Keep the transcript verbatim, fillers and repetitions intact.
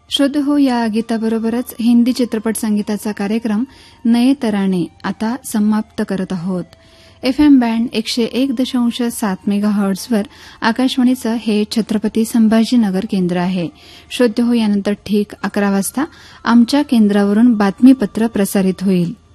श्रोते हो, या गीताबरोबरच हिंदी चित्रपट संगीताचा कार्यक्रम नये तराणे आता समाप्त करत आहोत. एफ एम बँड एकशे एक दशांश सात मेगा हर्ट्झवर आकाशवाणीचं हे छत्रपती संभाजीनगर केंद्र आहे. श्रोते हो, यानंतर ठीक अकरा वाजता आमच्या केंद्रावरून बातमीपत्र प्रसारित होईल.